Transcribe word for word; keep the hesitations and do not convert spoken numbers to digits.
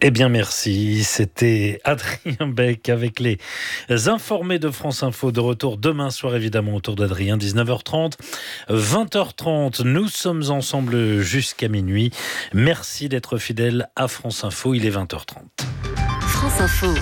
Eh bien merci, c'était Adrien Beck avec les informés de France Info, de retour demain soir évidemment autour d'Adrien, dix-neuf heures trente, vingt heures trente, nous sommes ensemble jusqu'à minuit. Merci d'être fidèle à France Info, il est vingt heures trente. France Info.